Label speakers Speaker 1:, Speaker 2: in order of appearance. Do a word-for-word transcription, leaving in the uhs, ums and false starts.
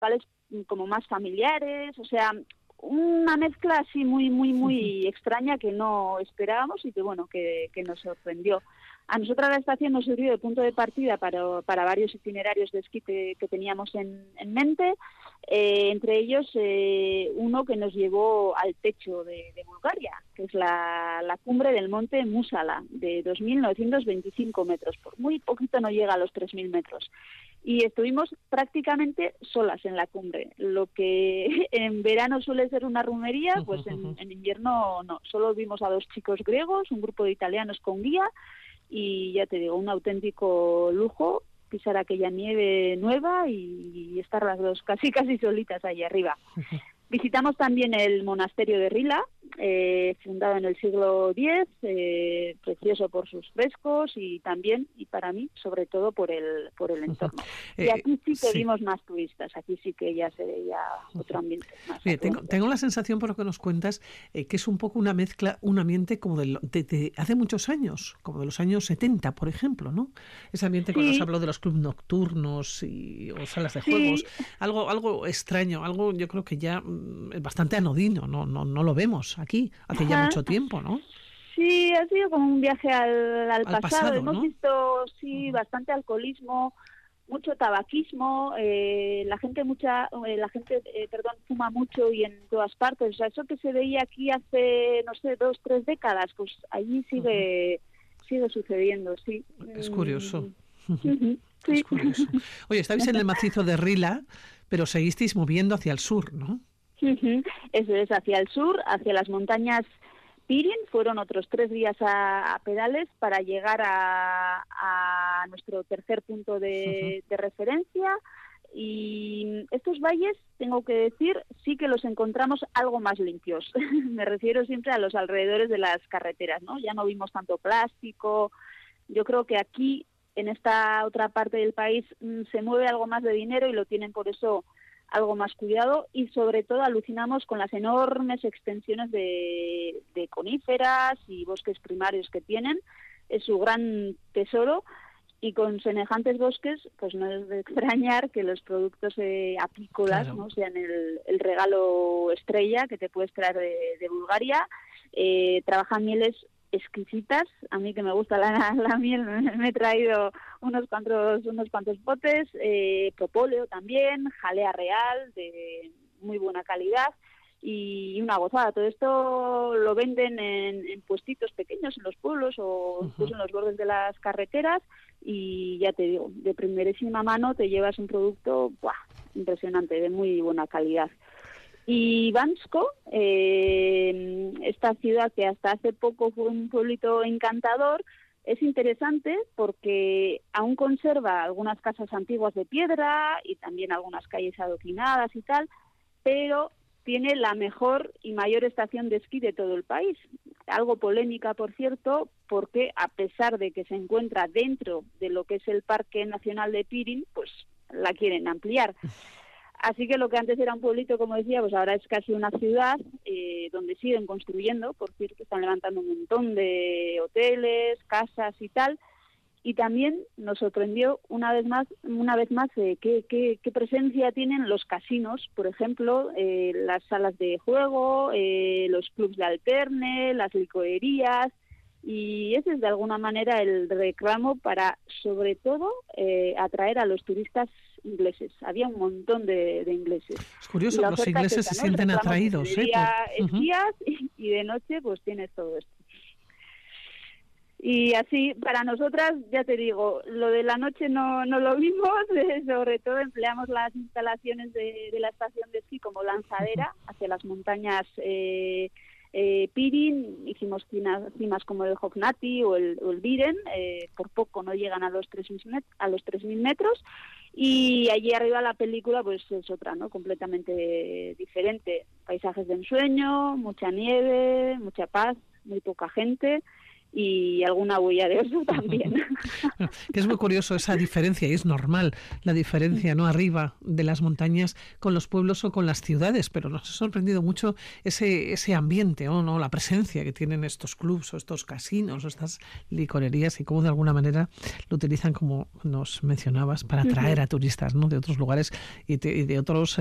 Speaker 1: locales como más familiares, o sea, una mezcla así muy, muy, muy extraña que no esperábamos y que, bueno, que, que nos sorprendió. A nosotros la estación nos sirvió de punto de partida para, para varios itinerarios de esquí que, que teníamos en, en mente, eh, entre ellos eh, uno que nos llevó al techo de, de Bulgaria, que es la, la cumbre del monte Musala, de dos mil novecientos veinticinco metros, por muy poquito no llega a los tres mil metros. Y estuvimos prácticamente solas en la cumbre, lo que en verano suele ser una rumería, pues en, en invierno no, solo vimos a dos chicos griegos, un grupo de italianos con guía, y ya te digo, un auténtico lujo pisar aquella nieve nueva y, y estar las dos casi casi solitas ahí arriba. Visitamos también el monasterio de Rila, eh, fundado en el siglo diez, eh, precioso por sus frescos y también, y para mí, sobre todo por el por el entorno. Y aquí sí que
Speaker 2: sí.
Speaker 1: vimos más turistas, aquí sí que ya se veía otro ambiente más.
Speaker 2: Mire, tengo, tengo la sensación, por lo que nos cuentas, eh, que es un poco una mezcla, un ambiente como de, de, de hace muchos años, como de los años setenta, por ejemplo, ¿no? Ese ambiente, sí, cuando se habló de los clubes nocturnos y, o salas de juegos, sí, algo algo extraño, algo yo creo que ya es bastante anodino, no no no lo vemos aquí hace ya mucho tiempo, ¿no?
Speaker 1: Sí, ha sido como un viaje al, al, al pasado.
Speaker 2: pasado.
Speaker 1: Hemos
Speaker 2: ¿no?
Speaker 1: visto, sí,
Speaker 2: Uh-huh.
Speaker 1: bastante alcoholismo, mucho tabaquismo, eh, la gente mucha, eh, la gente, eh, perdón, fuma mucho y en todas partes. O sea, eso que se veía aquí hace, no sé, dos, tres décadas, pues allí sigue, uh-huh. sigue sucediendo, sí.
Speaker 2: Es curioso.
Speaker 1: Uh-huh. Sí.
Speaker 2: Es curioso. Oye, estabais en el macizo de Rila, pero seguisteis moviendo hacia el sur, ¿no?
Speaker 1: Uh-huh. Eso es, hacia el sur, hacia las montañas Pirin. Fueron otros tres días a, a pedales para llegar a, a nuestro tercer punto de, uh-huh. de referencia. Y estos valles, tengo que decir, sí que los encontramos algo más limpios. Me refiero siempre a los alrededores de las carreteras, ¿no? Ya no vimos tanto plástico. Yo creo que aquí, en esta otra parte del país, se mueve algo más de dinero y lo tienen por eso algo más cuidado, y sobre todo alucinamos con las enormes extensiones de, de coníferas y bosques primarios que tienen. Es su gran tesoro, y con semejantes bosques pues no es de extrañar que los productos eh, apícolas, claro, no sean el, el regalo estrella que te puedes traer de, de Bulgaria. Eh, trabajan mieles exquisitas. A mí, que me gusta la, la miel, me he traído unos cuantos unos cuantos potes, eh, propóleo también, jalea real de muy buena calidad y una gozada. Todo esto lo venden en, en puestitos pequeños en los pueblos o incluso uh-huh. en los bordes de las carreteras, y ya te digo, de primerísima mano te llevas un producto ¡buah!, impresionante, de muy buena calidad. Y Bansko, eh, esta ciudad que hasta hace poco fue un pueblito encantador, es interesante porque aún conserva algunas casas antiguas de piedra y también algunas calles adoquinadas y tal, pero tiene la mejor y mayor estación de esquí de todo el país. Algo polémica, por cierto, porque a pesar de que se encuentra dentro de lo que es el Parque Nacional de Pirin, pues la quieren ampliar. Así que lo que antes era un pueblito, como decía, pues ahora es casi una ciudad, eh, donde siguen construyendo. Por cierto, están levantando un montón de hoteles, casas y tal. Y también nos sorprendió una vez más, una vez más, eh, qué, qué, qué presencia tienen los casinos, por ejemplo, eh, las salas de juego, eh, los clubs de alterne, las licorerías. Y ese es de alguna manera el reclamo para, sobre todo, eh, atraer a los turistas ingleses. Había un montón de, de ingleses.
Speaker 2: Es curioso, los ingleses se sienten atraídos.
Speaker 1: De día
Speaker 2: ¿eh?
Speaker 1: esquías uh-huh. y de noche pues tienes todo esto. Y así, para nosotras, ya te digo, lo de la noche no, no lo vimos, eh, sobre todo empleamos las instalaciones de, de la estación de esquí como lanzadera uh-huh. hacia las montañas eh, eh, Pirin. Hicimos cimas, cimas como el Hognati o el, o el Viren, eh, por poco no llegan a los tres mil metros, y allí arriba la película pues es otra, ¿no? Completamente diferente. Paisajes de ensueño, mucha nieve, mucha paz, muy poca gente. y alguna huella de oso también.
Speaker 2: Bueno, que es muy curioso esa diferencia, y es normal la diferencia, ¿no? Arriba de las montañas con los pueblos o con las ciudades, pero nos ha sorprendido mucho ese ese ambiente, ¿o no? La presencia que tienen estos clubs o estos casinos o estas licorerías y cómo de alguna manera lo utilizan, como nos mencionabas, para atraer a turistas, ¿no? De otros lugares y de, y de otros